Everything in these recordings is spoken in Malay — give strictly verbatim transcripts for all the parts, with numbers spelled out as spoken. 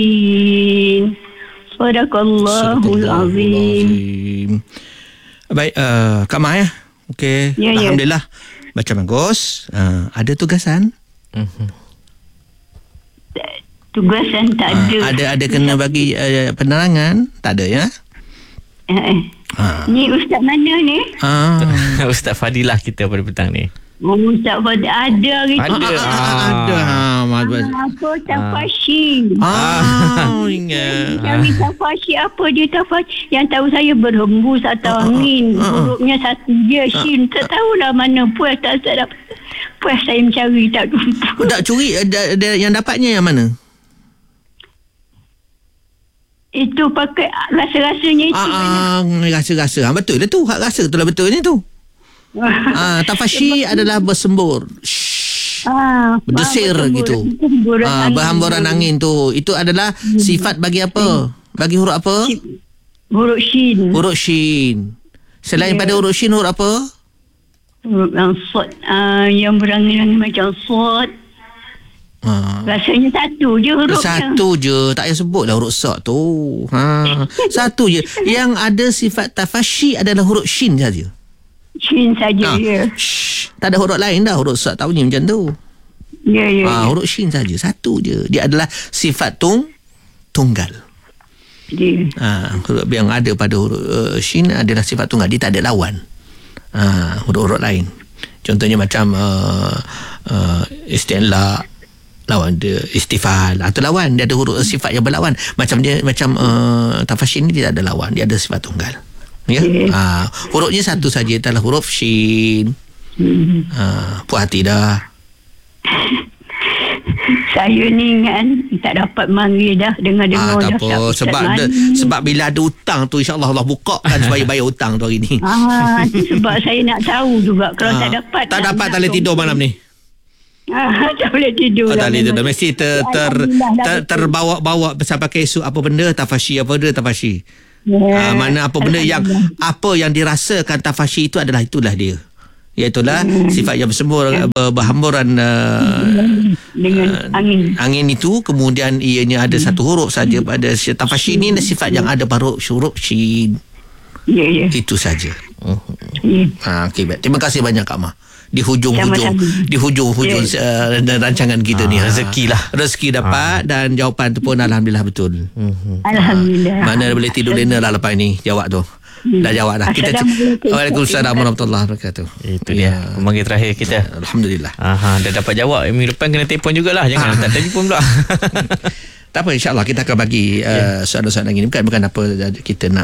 Sadaqallahul azim. Baik, uh, Kak Mai ya. Okey. Ya, ya. Alhamdulillah. Baca bagus. Uh, ada tugasan? Mhm. Tugasan tak ada. Uh, ada ada kena bagi uh, penerangan? Tak ada ya? Eh, Ha. Ni Ustaz mana ni? Ah. Ustaz Fadilah kita pada petang ni. Oh, Ustaz Fadil ada hari tu. Ada. Ah, ada. Ha, Ah, apa tafashi? Ah, ingat. Cari tafashi apa dia tafashi? Yang tahu saya berhembus atau angin. Hurufnya satu je. Shin. Tak tahulah mana. Puas tak saya dapat. Puas saya mencari tak jumpa. Tak curi ada, ada yang dapatnya yang mana? Itu pakai rasa-rasanya itu. Ah, ah rasa-rasa. Ha, betul lah tu. Hak rasa tu lah betul ni tu. Ah, tafashi adalah bersembur. Shh. Ah, Berdesir gitu. Ah, berhamburan angin tu. Itu adalah sifat bagi apa? Bagi huruf apa? Huruf shin. Huruf shin. Selain pada huruf shin, huruf apa? Huruf yang sod. Ah, yang berangin-angin macam sod. Ha. Rasanya satu je hurufnya. Satu je. Tak payah sebut lah huruf sod tu. Ha. Satu je. Yang ada sifat tafashi adalah huruf shin saja. Shin saja Ha. ya. Shh. Tak ada huruf lain dah. Huruf sod tak bunyi macam tu. Ya, ya. Ha, huruf shin saja. Satu je. Dia adalah sifat tung tunggal. Ya. Ha, huruf yang ada pada huruf uh, shin adalah sifat tunggal. Dia tak ada lawan. Ha, huruf-huruf lain. Contohnya macam uh, uh, istilah lawan dia istifal atau lawan, dia ada huruf sifat yang berlawan. Macam dia macam uh, tafashi ni dia tak ada lawan, dia ada sifat tunggal. Ya. Yeah. Ha, hurufnya satu saja, adalah huruf shin. Hmm. Ha, puas hati dah. Saya ni kan tak dapat manggil dah dengar-dengar Ah, tak dah. apa Ustaz sebab mana de, ni? sebab bila ada hutang tu insya-Allah Allah buka kan supaya bayar hutang tu hari ni. Ah, sebab saya nak tahu juga kalau Ah, tak dapat. tak nak- dapat nak tak boleh tidur malam ni. Ah, tak boleh tidur. Oh, dah tak boleh memang. tidur. Mesti ter, ter, Alhamdulillah dah ter, betul. terbawa-bawa sampai esok apa benda tafashi apa benda tafashi. Ya. Ah, mana apa benda yang Alhamdulillah. apa yang dirasakan tafashi itu adalah itulah dia. Iaitulah Hmm. sifat yang bersembur ber, berhamburan uh, dengan angin. angin itu, kemudian ianya ada satu huruf saja pada si- tafashi ini sifat yang ada pada huruf shin. Ya, ya. Itu saja. Ya. Ha, okay, baik. Terima kasih banyak Kak Ma. Di hujung-hujung Sama-sama. di hujung-hujung uh, rancangan kita ni Ah, rezeki lah. Rezeki dapat dan jawapan tu pun alhamdulillah betul. Alhamdulillah. Mana boleh tidur lena lah lepas ni jawab tu. Dah jawab dah. Kita Assalamualaikum. Waalaikumsalam warahmatullahi wabarakatuh. Itu dia pemanggil terakhir kita. Alhamdulillah. Aha, dah dapat jawab. Minggu depan kena telefon jugalah. Jangan tak telefon pula. Tak apa, insyaAllah kita akan bagi uh, soalan-soalan ini. Bukan, bukan apa kita nak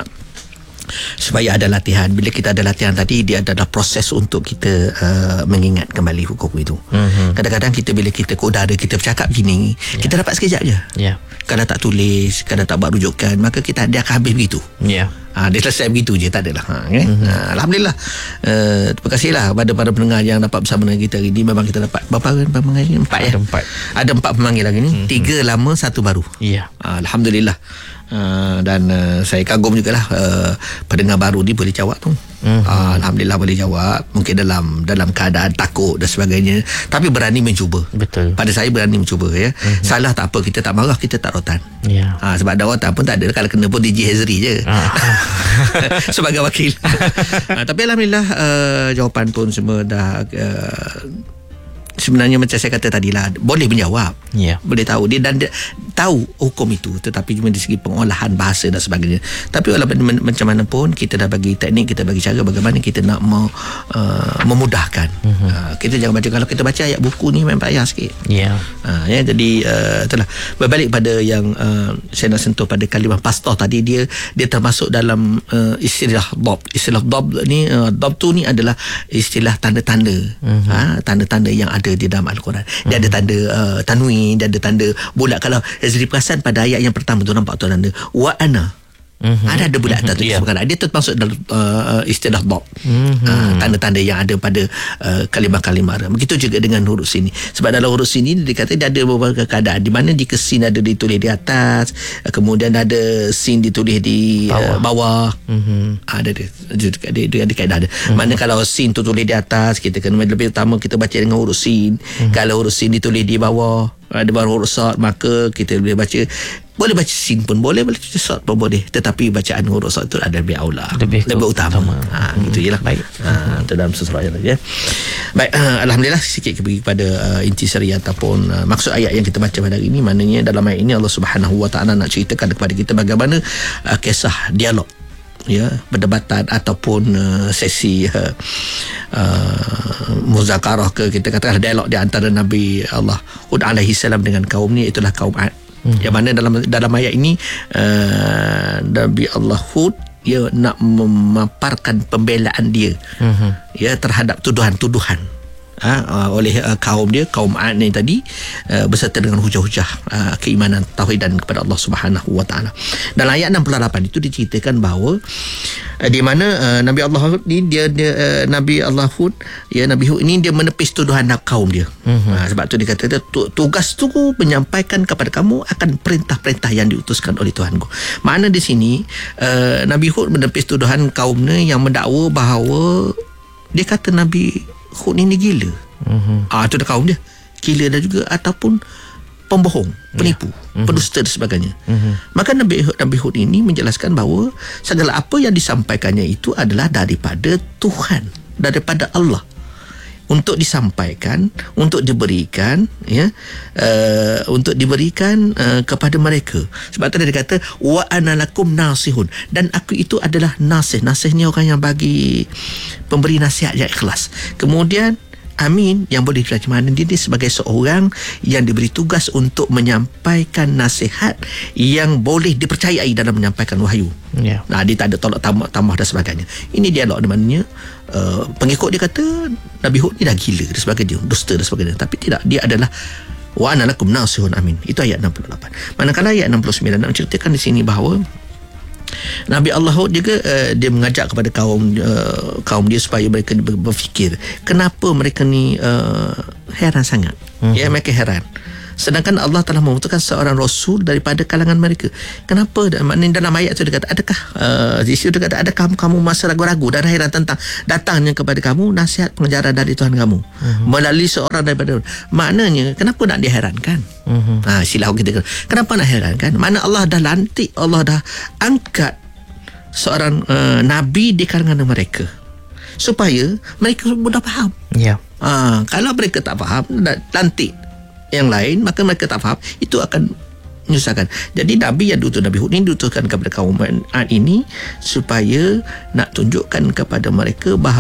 supaya ada latihan. Bila kita ada latihan tadi, dia adalah proses untuk kita uh, mengingat kembali hukum itu. Mhm. Kadang-kadang kita bila kita ke udara, kita bercakap gini, kita dapat sekejap je. Ya. Kadang tak tulis, kadang tak buat rujukan, maka kita dia akan habis begitu. Ya. Ha, dia selesai begitu je, tak adalah. Ha, okay? mm-hmm. ha, Alhamdulillah. Uh, terima kasihlah kepada para pendengar yang dapat bersama dengan kita hari ini. Memang kita dapat berapa pemanggil ni? Empat ya? Ada empat. Ada empat pemanggil lagi ni. Mm-hmm. Tiga lama, satu baru. Ya. Ha, Alhamdulillah. Uh, dan uh, saya kagum jugalah uh, pendengar baru ni boleh jawab tu. Mm-hmm. Uh, Alhamdulillah boleh jawab. Mungkin dalam dalam keadaan takut dan sebagainya, tapi berani mencuba. Betul. Pada saya berani mencuba ya. Mm-hmm. Salah tak apa, kita tak marah, kita tak rotan. Ya. Ha, sebab ada rotan pun tak ada. Kalau kena pun D J Hazri je. Ah. Sebagai wakil. ha, tapi Alhamdulillah uh, jawapan pun semua dah uh, sebenarnya macam saya kata tadilah, boleh menjawab. Ya. Boleh tahu dia dan dia tahu hukum itu, tetapi cuma dari segi pengolahan bahasa dan sebagainya. Tapi walaupun macam mana pun kita dah bagi teknik, kita bagi cara bagaimana kita nak mau, uh, memudahkan. Mm-hmm. Uh, kita jangan baca, kalau kita baca ayat buku ni memang payah sikit. Ya. Ha, ya, jadi uh, itulah berbalik pada yang uh, saya nak sentuh pada kalimah pastah tadi, dia dia termasuk dalam uh, istilah dab. Istilah dab ni uh, dab tu ni adalah istilah tanda-tanda. Mm-hmm. Ha, tanda-tanda yang ada di dalam Al-Quran. Dia mm-hmm. ada tanda uh, tanwin, dia ada tanda bulat. Kalau Azri perasan pada ayat yang pertama tu nampak tu tanda wa ana. Mm-hmm. Ada ada bulat mm-hmm. tu yeah. Dia termasuk dalam uh, istilah dab. Mm-hmm. Uh, tanda-tanda yang ada pada uh, kalimah-kalimah. Begitu juga dengan huruf sini. Sebab dalam huruf sini dia kata dia ada beberapa keadaan di mana jika sin ada ditulis di atas, uh, kemudian ada sin ditulis di bawah. Uh, bawah. Mm-hmm. Ada dia. Ada dia ada kaedah dia. Mm-hmm. Mana kalau sin tu tulis di atas, kita kena lebih utama kita baca dengan huruf sin. Mm-hmm. Kalau huruf sin ditulis di bawah, ada baru huruf sad, maka kita boleh baca, boleh baca sin pun boleh, boleh baca sad pun boleh, tetapi bacaan huruf sad itu ada lebih aula, lebih, lebih utama, utama. Ha, hmm. gitu je lah. Baik. Ha, itu dalam surah yang ya. Baik, uh, Alhamdulillah sikit kepada uh, intisari ataupun uh, maksud ayat yang kita baca pada hari ini. Maknanya dalam ayat ini Allah Subhanahu Wa Taala nak ceritakan kepada kita bagaimana uh, kisah dialog, ya, perdebatan ataupun uh, sesi uh, uh, muzakarah ke, kita katakan dialog di antara Nabi Allah Hud alaihi salam dengan kaum ni, itulah kaum Ad. Hmm. Yang mana dalam dalam ayat ini uh, Nabi Allah Hud dia nak memaparkan pembelaan dia, hmm. ya, terhadap tuduhan-tuduhan Ha, uh, oleh uh, kaum dia, kaum Ad ni tadi, uh, beserta dengan hujah-hujah uh, keimanan tauhidan kepada Allah Subhanahu Wa Taala. Dalam ayat enam puluh lapan itu diceritakan bahawa uh, di mana uh, Nabi Allah Hud ni dia, dia uh, Nabi Allah Hud, ya, Nabi Hud ini dia menepis tuduhan kaum dia. Mm-hmm. Uh, sebab tu dia kata tugas tu menyampaikan kepada kamu akan perintah-perintah yang diutuskan oleh Tuhanku. Makna di sini uh, Nabi Hud menepis tuduhan kaumnya yang mendakwa bahawa dia kata Nabi Hud ni gila. Uh-huh. Ah, itu dah kaum dia. Gila dah juga, ataupun pembohong, penipu, yeah. uh-huh. pendusta dan sebagainya. Uh-huh. Maka Nabi Hud, Nabi Hud ini menjelaskan bahawa segala apa yang disampaikannya itu adalah daripada Tuhan, daripada Allah, untuk disampaikan, untuk diberikan, ya, uh, untuk diberikan uh, kepada mereka. Sebab tadi dia kata wa ana lakum nasihun, dan aku itu adalah nasih. Nasih ni orang yang bagi, pemberi nasihat yang ikhlas. Kemudian Amin, yang boleh diterjemahkan dia sebagai seorang yang diberi tugas untuk menyampaikan nasihat yang boleh dipercayai dalam menyampaikan wahyu. Yeah. Nah, dia tak ada tolak tambah, tambah dan sebagainya. Ini dialog di mananya uh, pengikut dia kata Nabi Hud ni dah gila dan sebagainya, dusta dan sebagainya. Tapi tidak, dia adalah wa ana lakum nasihun amin. Itu ayat enam puluh lapan. Manakala ayat enam puluh sembilan nak menceritakan di sini bahawa Nabi Allah juga uh, dia mengajak kepada kaum uh, kaum dia supaya mereka berfikir kenapa mereka ni uh, heran sangat. Hmm. Ya, mereka heran. Sedangkan Allah telah membutuhkan seorang rasul daripada kalangan mereka. Kenapa? Maknanya dalam ayat itu dia kata, adakah uh, di situ dia kata, adakah kamu masa ragu-ragu dan heran tentang datangnya kepada kamu nasihat pengajaran dari Tuhan kamu, uh-huh. melalui seorang daripada. Maknanya kenapa nak diherankan? Uh-huh. Ha, silah kita. Kenapa nak herankan? Mana Allah dah lantik, Allah dah angkat seorang uh, nabi di kalangan mereka supaya mereka mudah faham. Ya. Yeah. Ha, kalau mereka tak faham, lantik yang lain, maka mereka tak faham, itu akan menyusahkan. Jadi Nabi yang diutus, Nabi Hud ini diutuskan kepada kaum Ad ini supaya nak tunjukkan kepada mereka bahawa